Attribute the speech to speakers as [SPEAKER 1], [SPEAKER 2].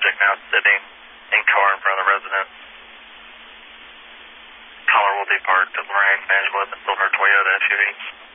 [SPEAKER 1] subject now sitting in car in front of the residence. Caller will be parked at Lorraine Angela, the silver Toyota SUV.